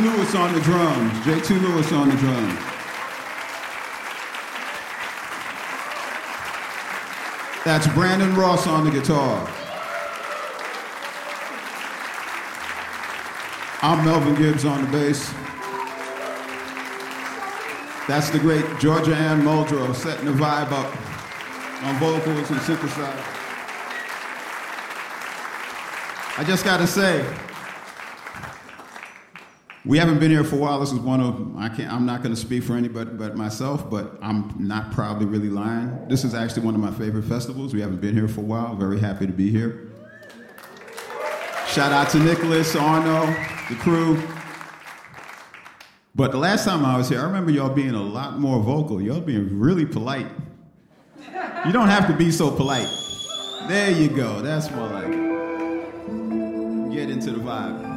Lewis on the drums. J2 Lewis on the drums. That's Brandon Ross on the guitar. I'm Melvin Gibbs on the bass. That's the great Georgia Ann Muldrow setting the vibe up on vocals and synthesizer. I just got to say, we haven't been here for a while. This is one of, I'm not going to speak for anybody but myself, but I'm not probably really lying. This is actually one of my favorite festivals. We haven't been here for a while. Very happy to be here. Shout out to Nicholas, Arno, the crew. But the last time I was here, I remember y'all being a lot more vocal. Y'all being really polite. You don't have to be so polite. There you go. That's more like it. Get into the vibe.